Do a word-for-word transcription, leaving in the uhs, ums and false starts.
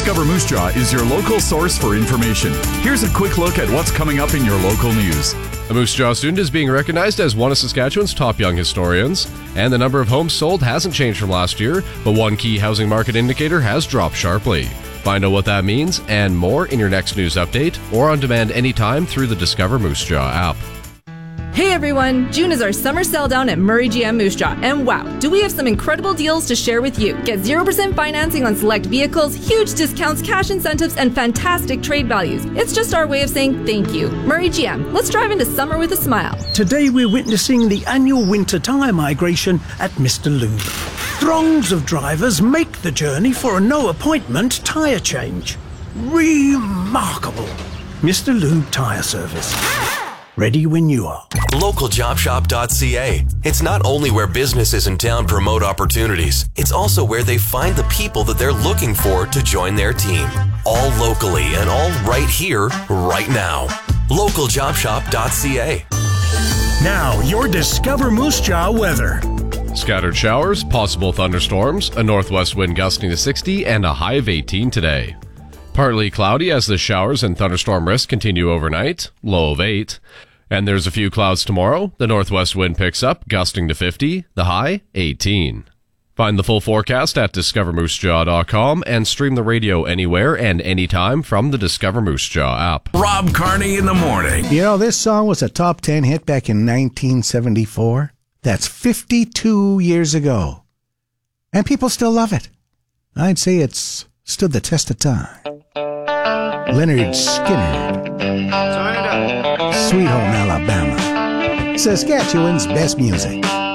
Discover Moose Jaw is your local source for information. Here's a quick look at what's coming up in your local news. A Moose Jaw student is being recognized as one of Saskatchewan's top young historians, and the number of homes sold hasn't changed from last year, but one key housing market indicator has dropped sharply. Find out what that means and more in your next news update or on demand anytime through the Discover Moose Jaw app. Hey everyone, June is our summer sell down at Murray G M Moose Jaw, and wow, do we have some incredible deals to share with you. Get zero percent financing on select vehicles, huge discounts, cash incentives, and fantastic trade values. It's just our way of saying thank you. Murray G M, let's drive into summer with a smile. Today we're witnessing the annual winter tyre migration at Mister Lube. Throngs of drivers make the journey for a no-appointment tyre change. Remarkable. Mister Lube Tyre Service. Ready when you are. local job shop dot c a. It's not only where businesses in town promote opportunities, it's also where they find the people that they're looking for to join their team. All locally and all right here, right now. local job shop dot c a. Now, your Discover Moose Jaw weather. Scattered showers, possible thunderstorms, a northwest wind gusting to sixty, and a high of eighteen today. Partly cloudy as the showers and thunderstorm risks continue overnight, low of eight. And there's a few clouds tomorrow. The northwest wind picks up, gusting to fifty, the high, eighteen. Find the full forecast at discover moose jaw dot com and stream the radio anywhere and anytime from the Discover Moose Jaw app. Rob Carney in the morning. You know, this song was a top ten hit back in nineteen seventy-four. That's fifty-two years ago. And people still love it. I'd say it's stood the test of time. Leonard Skinner. Sweet Home, Alabama. Saskatchewan's best music.